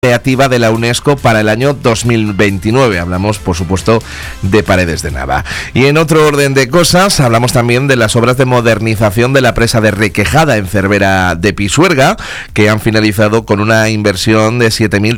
Creativa de la UNESCO para el año 2029. Hablamos, por supuesto, de Paredes de Nava. Y en otro orden de cosas, hablamos también de las obras de modernización de la presa de Requejada en Cervera de Pisuerga, que han finalizado con una inversión de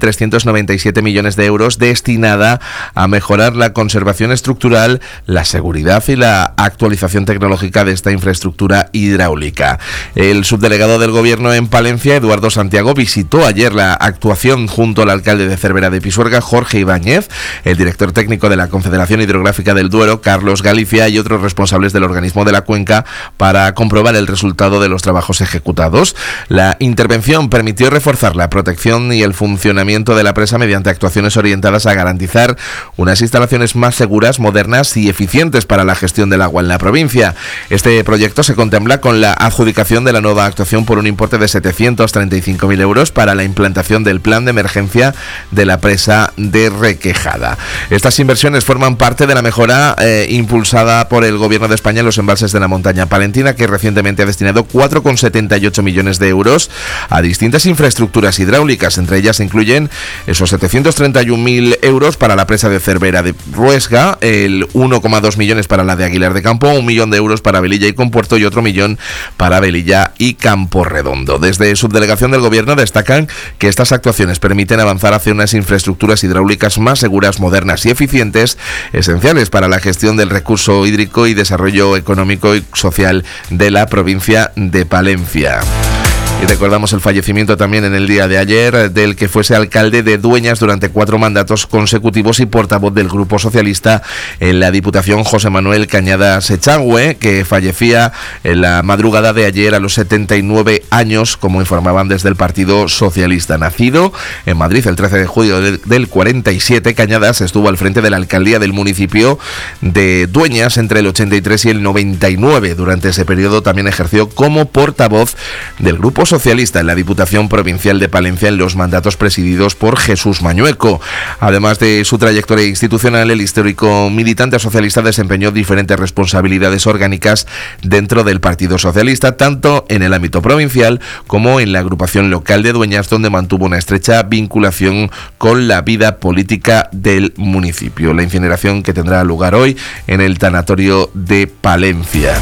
7.397 millones de euros destinada a mejorar la conservación estructural, la seguridad y la actualización tecnológica de esta infraestructura hidráulica. El subdelegado del Gobierno en Palencia, Eduardo Santiago, visitó ayer la actuación junto al alcalde de Cervera de Pisuerga, Jorge Ibáñez, el director técnico de la Confederación Hidrográfica del Duero, Carlos Galicia, y otros responsables del organismo de la cuenca para comprobar el resultado de los trabajos ejecutados. La intervención permitió reforzar la protección y el funcionamiento de la presa mediante actuaciones orientadas a garantizar unas instalaciones más seguras, modernas y eficientes para la gestión del agua en la provincia. Este proyecto se contempla con la adjudicación de la nueva actuación por un importe de 735.000 euros para la implantación del plan de emergencia de la presa de Requejada. Estas inversiones forman parte de la mejora impulsada por el Gobierno de España en los embalses de la montaña palentina, que recientemente ha destinado 4,78 millones de euros a distintas infraestructuras hidráulicas. Entre ellas se incluyen esos 731.000 euros para la presa de Cervera de Ruesga, el 1,2 millones para la de Aguilar de Campo, 1 millón de euros para Velilla y Compuerto y otro millón para Velilla y Campo Redondo. Desde subdelegación del Gobierno destacan que estas actuaciones permiten avanzar hacia unas infraestructuras hidráulicas más seguras, modernas y eficientes, esenciales para la gestión del recurso hídrico y desarrollo económico y social de la provincia de Palencia. Y recordamos el fallecimiento también en el día de ayer del que fuese alcalde de Dueñas durante 4 mandatos consecutivos y portavoz del Grupo Socialista en la Diputación, José Manuel Cañadas Echagüe, que fallecía en la madrugada de ayer a los 79 años, como informaban desde el Partido Socialista. Nacido en Madrid el 13 de julio del 47, Cañadas estuvo al frente de la alcaldía del municipio de Dueñas entre el 83 y el 99. Durante ese periodo también ejerció como portavoz del Grupo Socialista en la Diputación Provincial de Palencia en los mandatos presididos por Jesús Mañueco. Además de su trayectoria institucional, el histórico militante socialista desempeñó diferentes responsabilidades orgánicas dentro del Partido Socialista, tanto en el ámbito provincial como en la agrupación local de Dueñas, donde mantuvo una estrecha vinculación con la vida política del municipio. La incineración que tendrá lugar hoy en el tanatorio de Palencia.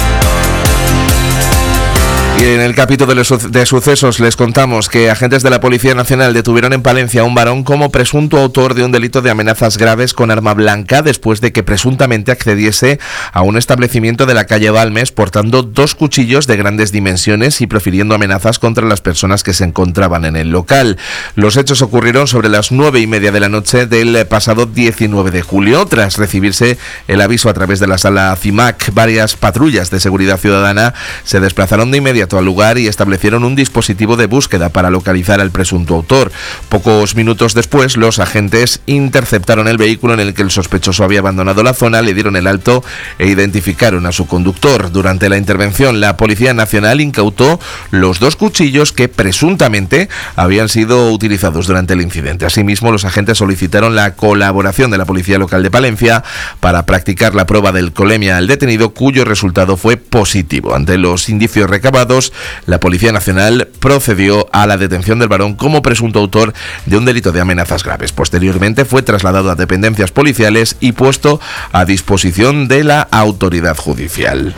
Y en el capítulo de sucesos les contamos que agentes de la Policía Nacional detuvieron en Palencia a un varón como presunto autor de un delito de amenazas graves con arma blanca después de que presuntamente accediese a un establecimiento de la calle Balmes portando 2 cuchillos de grandes dimensiones y profiriendo amenazas contra las personas que se encontraban en el local. Los hechos ocurrieron sobre las 9:30 de la noche del pasado 19 de julio. Tras recibirse el aviso a través de la sala CIMAC, varias patrullas de seguridad ciudadana se desplazaron de inmediato al lugar y establecieron un dispositivo de búsqueda para localizar al presunto autor. Pocos minutos después, los agentes interceptaron el vehículo en el que el sospechoso había abandonado la zona, le dieron el alto e identificaron a su conductor. Durante la intervención, la Policía Nacional incautó los 2 cuchillos que presuntamente habían sido utilizados durante el incidente. Asimismo, los agentes solicitaron la colaboración de la Policía Local de Palencia para practicar la prueba de alcoholemia al detenido, cuyo resultado fue positivo. Ante los indicios recabados, la Policía Nacional procedió a la detención del varón como presunto autor de un delito de amenazas graves. Posteriormente fue trasladado a dependencias policiales y puesto a disposición de la autoridad judicial.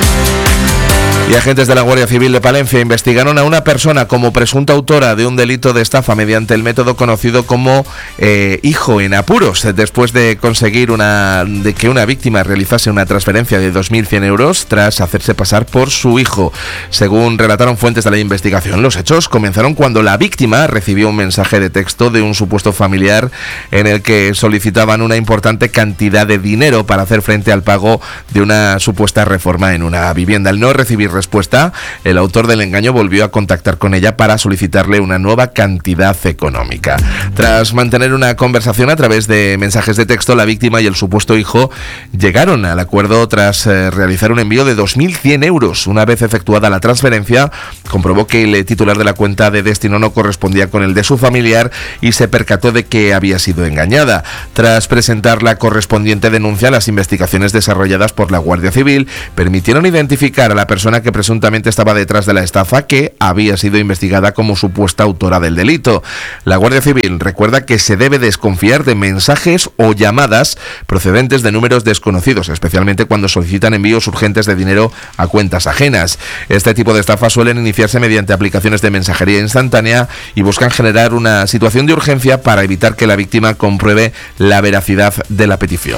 Y agentes de la Guardia Civil de Palencia investigaron a una persona como presunta autora de un delito de estafa mediante el método conocido como hijo en apuros, después de conseguir que una víctima realizase una transferencia de 2.100 euros tras hacerse pasar por su hijo. Según relataron fuentes de la investigación, los hechos comenzaron cuando la víctima recibió un mensaje de texto de un supuesto familiar en el que solicitaban una importante cantidad de dinero para hacer frente al pago de una supuesta reforma en una vivienda. Al no recibir respuesta, el autor del engaño volvió a contactar con ella para solicitarle una nueva cantidad económica. Tras mantener una conversación a través de mensajes de texto, la víctima y el supuesto hijo llegaron al acuerdo tras realizar un envío de 2.100 euros. Una vez efectuada la transferencia, comprobó que el titular de la cuenta de destino no correspondía con el de su familiar y se percató de que había sido engañada. Tras presentar la correspondiente denuncia, las investigaciones desarrolladas por la Guardia Civil permitieron identificar a la persona persona que presuntamente estaba detrás de la estafa, que había sido investigada como supuesta autora del delito. La Guardia Civil recuerda que se debe desconfiar de mensajes o llamadas procedentes de números desconocidos, especialmente cuando solicitan envíos urgentes de dinero a cuentas ajenas. Este tipo de estafas suelen iniciarse mediante aplicaciones de mensajería instantánea y buscan generar una situación de urgencia para evitar que la víctima compruebe la veracidad de la petición.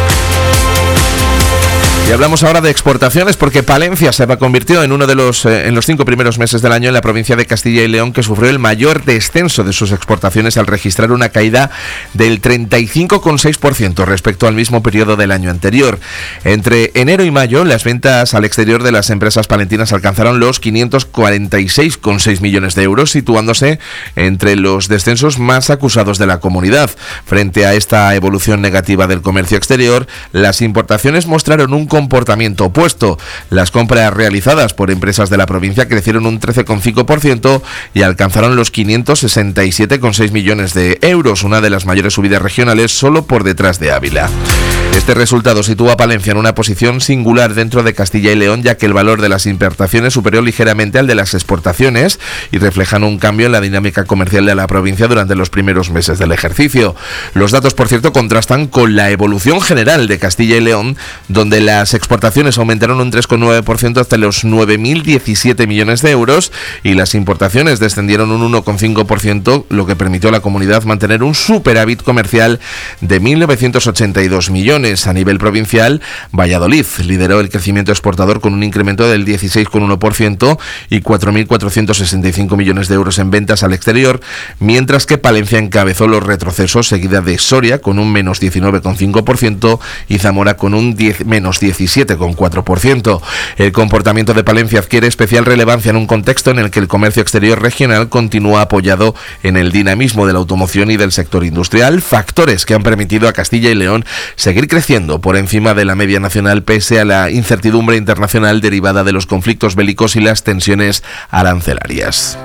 Y hablamos ahora de exportaciones, porque Palencia se convirtió en uno de los 5 primeros meses del año en la provincia de Castilla y León que sufrió el mayor descenso de sus exportaciones al registrar una caída del 35,6% respecto al mismo periodo del año anterior. Entre enero y mayo, las ventas al exterior de las empresas palentinas alcanzaron los 546,6 millones de euros, situándose entre los descensos más acusados de la comunidad. Frente a esta evolución negativa del comercio exterior, las importaciones mostraron un comportamiento opuesto. Las compras realizadas por empresas de la provincia crecieron un 13,5% y alcanzaron los 567,6 millones de euros, una de las mayores subidas regionales, solo por detrás de Ávila. Este resultado sitúa a Palencia en una posición singular dentro de Castilla y León, ya que el valor de las importaciones superó ligeramente al de las exportaciones y reflejan un cambio en la dinámica comercial de la provincia durante los primeros meses del ejercicio. Los datos, por cierto, contrastan con la evolución general de Castilla y León, donde las exportaciones aumentaron un 3,9% hasta los 9.017 millones de euros y las importaciones descendieron un 1,5%, lo que permitió a la comunidad mantener un superávit comercial de 1.982 millones. A nivel provincial, Valladolid lideró el crecimiento exportador con un incremento del 16,1% y 4.465 millones de euros en ventas al exterior, mientras que Palencia encabezó los retrocesos, seguida de Soria con un menos 19,5% y Zamora con un menos 17,4%. El comportamiento de Palencia adquiere especial relevancia en un contexto en el que el comercio exterior regional continúa apoyado en el dinamismo de la automoción y del sector industrial, factores que han permitido a Castilla y León seguir creciendo por encima de la media nacional pese a la incertidumbre internacional derivada de los conflictos bélicos y las tensiones arancelarias.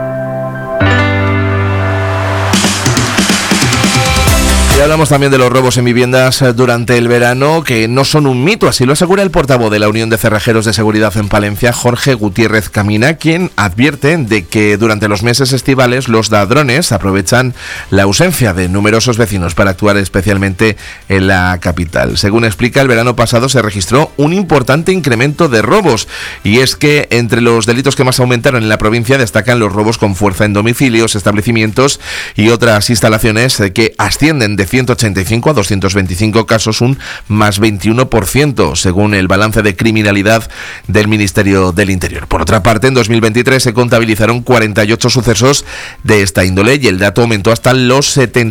Y hablamos también de los robos en viviendas durante el verano, que no son un mito, así lo asegura el portavoz de la Unión de Cerrajeros de Seguridad en Palencia, Jorge Gutiérrez Camina, quien advierte de que durante los meses estivales los ladrones aprovechan la ausencia de numerosos vecinos para actuar especialmente en la capital. Según explica, el verano pasado se registró un importante incremento de robos, y es que entre los delitos que más aumentaron en la provincia destacan los robos con fuerza en domicilios, establecimientos y otras instalaciones, que ascienden de 185 a 225 casos, un más 21%, según el balance de criminalidad del Ministerio del Interior. Por otra parte, en 2023 se contabilizaron 48 sucesos de esta índole y el dato aumentó hasta los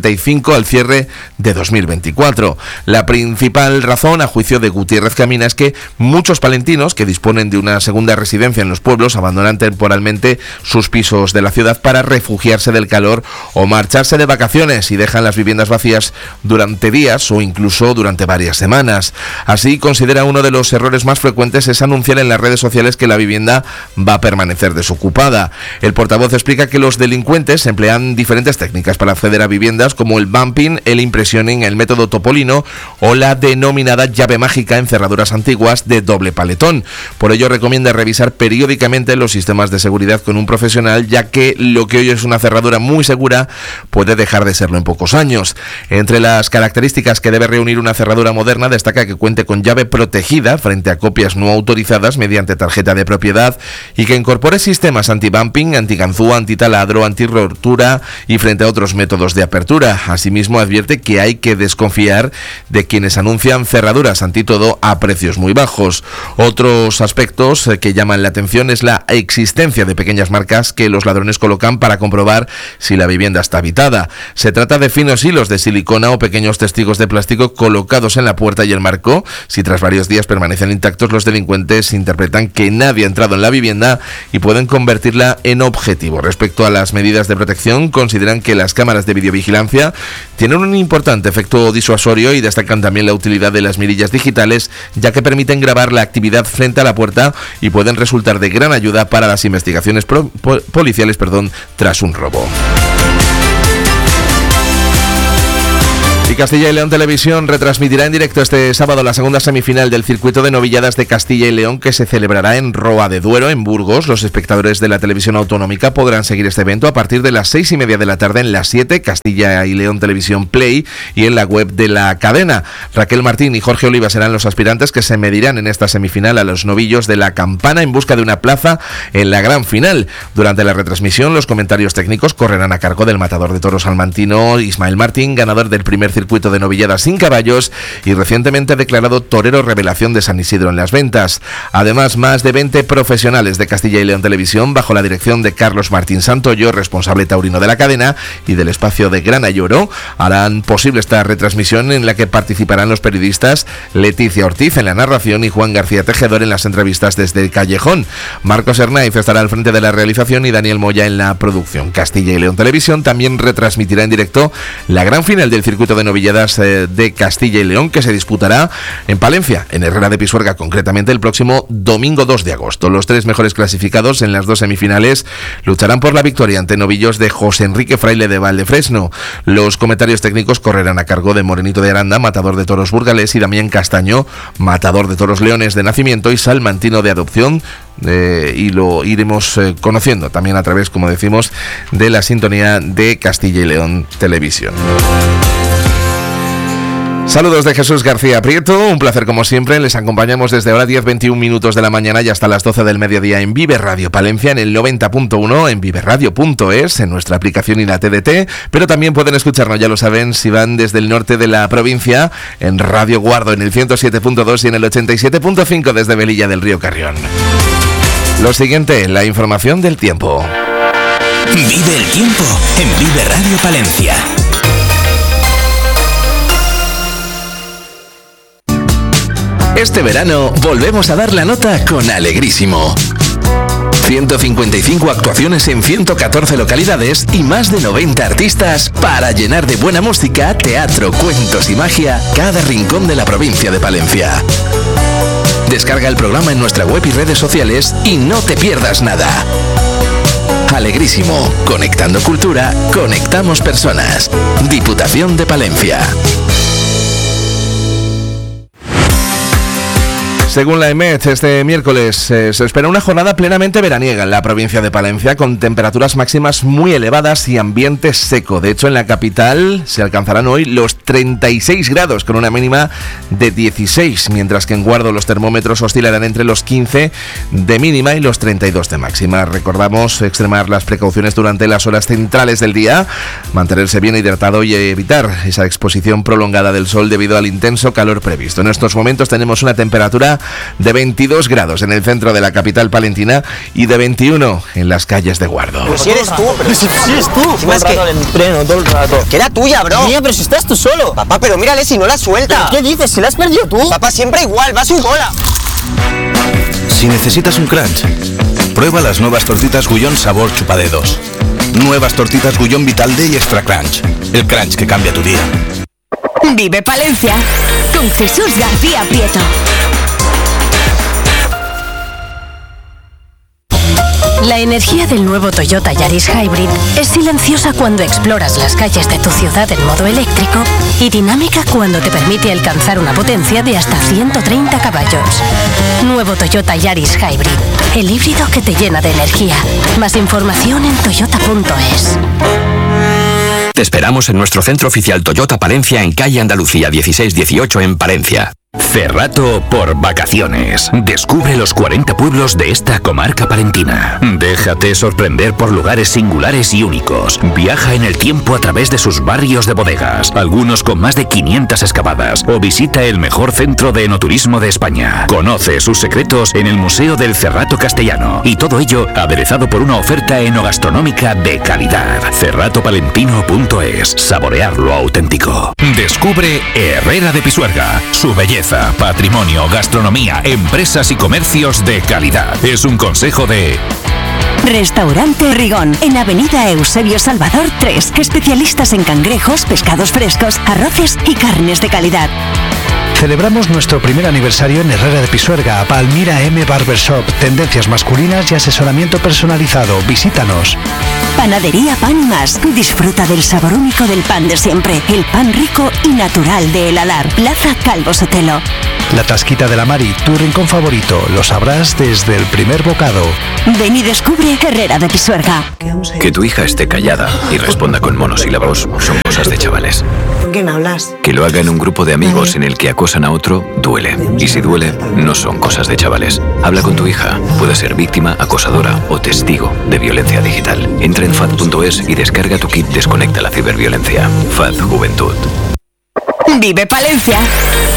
75 al cierre de 2024. La principal razón, a juicio de Gutiérrez Camina, es que muchos palentinos que disponen de una segunda residencia en los pueblos abandonan temporalmente sus pisos de la ciudad para refugiarse del calor o marcharse de vacaciones y dejan las viviendas vacías durante días o incluso durante varias semanas. Así, considera uno de los errores más frecuentes es anunciar en las redes sociales que la vivienda va a permanecer desocupada. El portavoz explica que los delincuentes emplean diferentes técnicas para acceder a viviendas, como el bumping, el impressioning, el método topolino o la denominada llave mágica en cerraduras antiguas de doble paletón. Por ello, recomienda revisar periódicamente los sistemas de seguridad con un profesional, ya que lo que hoy es una cerradura muy segura puede dejar de serlo en pocos años. Entre las características que debe reunir una cerradura moderna, destaca que cuente con llave protegida frente a copias no autorizadas mediante tarjeta de propiedad y que incorpore sistemas anti-bumping, anti-ganzúa, anti-taladro, anti-rotura y frente a otros métodos de apertura. Asimismo, advierte que hay que desconfiar de quienes anuncian cerraduras anti-todo a precios muy bajos. Otros aspectos que llaman la atención es la existencia de pequeñas marcas que los ladrones colocan para comprobar si la vivienda está habitada. Se trata de finos hilos de silicona o pequeños testigos de plástico colocados en la puerta y el marco. Si tras varios días permanecen intactos, los delincuentes interpretan que nadie ha entrado en la vivienda y pueden convertirla en objetivo. Respecto a las medidas de protección, consideran que las cámaras de videovigilancia tienen un importante efecto disuasorio y destacan también la utilidad de las mirillas digitales, ya que permiten grabar la actividad frente a la puerta y pueden resultar de gran ayuda para las investigaciones policiales tras un robo. Y Castilla y León Televisión retransmitirá en directo este sábado la segunda semifinal del circuito de novilladas de Castilla y León, que se celebrará en Roa de Duero, en Burgos. Los espectadores de la televisión autonómica podrán seguir este evento a partir de las 6:30 de la tarde en las 7, Castilla y León Televisión Play, y en la web de la cadena. Raquel Martín y Jorge Oliva serán los aspirantes que se medirán en esta semifinal a los novillos de la Campana en busca de una plaza en la gran final. Durante la retransmisión, los comentarios técnicos correrán a cargo del matador de toros salmantino Ismael Martín, ganador del primer circuito de novilladas sin caballos y recientemente declarado torero revelación de San Isidro en Las Ventas. Además, más de 20 profesionales de Castilla y León Televisión, bajo la dirección de Carlos Martín Santoyo, responsable taurino de la cadena y del espacio de Grana y Oro, harán posible esta retransmisión, en la que participarán los periodistas Leticia Ortiz en la narración y Juan García Tejedor en las entrevistas desde el Callejón. Marcos Hernáiz estará al frente de la realización y Daniel Moya en la producción. Castilla y León Televisión también retransmitirá en directo la gran final del circuito de novilladas de Castilla y León, que se disputará en Palencia, en Herrera de Pisuerga, concretamente el próximo domingo 2 de agosto. Los 3 mejores clasificados en las 2 semifinales lucharán por la victoria ante novillos de José Enrique Fraile de Valdefresno. Los comentarios técnicos correrán a cargo de Morenito de Aranda, matador de toros burgalés, y Damián Castaño, matador de toros leones de nacimiento y salmantino de adopción, y lo iremos conociendo también a través, como decimos, de la sintonía de Castilla y León Televisión. Saludos de Jesús García Prieto, un placer como siempre. Les acompañamos desde ahora 10:21 minutos de la mañana y hasta las 12 del mediodía en Vive Radio Palencia, en el 90.1, en viveradio.es, en nuestra aplicación y la TDT, pero también pueden escucharnos, ya lo saben, si van desde el norte de la provincia, en Radio Guardo en el 107.2 y en el 87.5 desde Velilla del Río Carrión. Lo siguiente, la información del tiempo. Vive el tiempo en Vive Radio Palencia. Este verano volvemos a dar la nota con Alegrísimo. 155 actuaciones en 114 localidades y más de 90 artistas para llenar de buena música, teatro, cuentos y magia cada rincón de la provincia de Palencia. Descarga el programa en nuestra web y redes sociales y no te pierdas nada. Alegrísimo, conectando cultura, conectamos personas. Diputación de Palencia. Según la EMET, este miércoles se espera una jornada plenamente veraniega en la provincia de Palencia, con temperaturas máximas muy elevadas y ambiente seco. De hecho, en la capital se alcanzarán hoy los 36 grados, con una mínima de 16, mientras que en Guardo los termómetros oscilarán entre los 15 de mínima y los 32 de máxima. Recordamos extremar las precauciones durante las horas centrales del día, mantenerse bien hidratado y evitar esa exposición prolongada del sol debido al intenso calor previsto. En estos momentos tenemos una temperatura de 22 grados en el centro de la capital palentina y de 21 en las calles de Guardo. Pues si eres tú, pero si eres tú. Todo el rato en pleno, todo el rato. Que era tuya, bro. Mía, pero si estás tú solo. Papá, pero mírale si no la suelta. ¿Qué dices? ¿Si la has perdido tú? Papá, siempre igual, va su bola. Si necesitas un crunch, prueba las nuevas tortitas Gullón sabor chupadedos. Nuevas tortitas Gullón Vital D y Extra Crunch. El crunch que cambia tu día. Vive Palencia con Jesús García Prieto. La energía del nuevo Toyota Yaris Hybrid es silenciosa cuando exploras las calles de tu ciudad en modo eléctrico y dinámica cuando te permite alcanzar una potencia de hasta 130 caballos. Nuevo Toyota Yaris Hybrid, el híbrido que te llena de energía. Más información en toyota.es. Te esperamos en nuestro centro oficial Toyota Palencia, en calle Andalucía 1618 en Palencia. Cerrato por vacaciones. Descubre los 40 pueblos de esta comarca palentina. Déjate sorprender por lugares singulares y únicos. Viaja en el tiempo a través de sus barrios de bodegas, algunos con más de 500 excavadas, o visita el mejor centro de enoturismo de España. Conoce sus secretos en el Museo del Cerrato Castellano, y todo ello aderezado por una oferta enogastronómica de calidad. Cerratopalentino.es. Saborear lo auténtico. Descubre Herrera de Pisuerga. Su belleza, patrimonio, gastronomía, empresas y comercios de calidad. Es un consejo de Restaurante Rigón, en Avenida Eusebio Salvador 3. Especialistas en cangrejos, pescados frescos, arroces y carnes de calidad. Celebramos nuestro primer aniversario en Herrera de Pisuerga, Palmira M Barbershop, tendencias masculinas y asesoramiento personalizado. Visítanos. Panadería Pan y Más. Disfruta del sabor único del pan de siempre. El pan rico y natural de El Alar. Plaza Calvo Sotelo. La Tasquita de la Mari, tu rincón favorito. Lo sabrás desde el primer bocado. Ven y descubre Herrera de Pisuerga. Que tu hija esté callada y responda con monosílabos son cosas de chavales. ¿Con quién hablas? Que lo haga en un grupo de amigos en el que acosan a otro, duele. Y si duele, no son cosas de chavales. Habla con tu hija. Puede ser víctima, acosadora o testigo de violencia digital. Entra en FAD.es y descarga tu kit Desconecta la ciberviolencia. FAD Juventud. Vive Palencia.